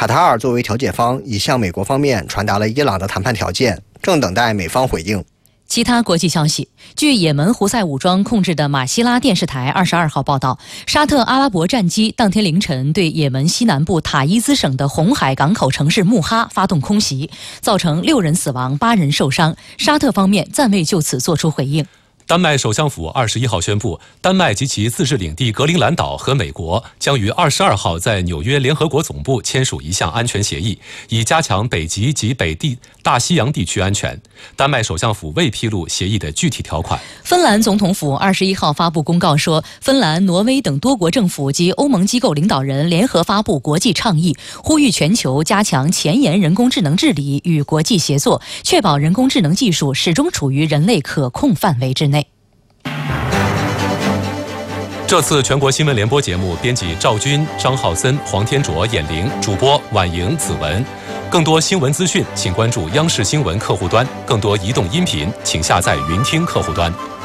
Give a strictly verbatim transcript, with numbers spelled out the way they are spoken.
卡塔尔作为调解方，已向美国方面传达了伊朗的谈判条件，正等待美方回应。 其他国际消息，据也门胡塞武装控制的马希拉电视台二十二号报道，沙特阿拉伯战机当天凌晨对也门西南部塔伊兹省的红海港口城市穆哈发动空袭，造成六人死亡、八人受伤。沙特方面暂未就此作出回应。 丹麦首相府二十一号宣布，丹麦及其自治领地格陵兰岛和美国将于二十二号在纽约联合国总部签署一项安全协议，以加强北极及北地大西洋地区安全。丹麦首相府未披露协议的具体条款。 芬兰总统府二十一号发布公告说，芬兰、挪威等多国政府及欧盟机构领导人联合发布国际倡议，呼吁全球加强前沿人工智能治理与国际协作，确保人工智能技术始终处于人类可控范围之内。 这次全国新闻联播节目编辑赵军、张浩森、黄天卓、闫玲，主播婉莹、子文。更多新闻资讯，请关注央视新闻客户端；更多移动音频，请下载云听客户端。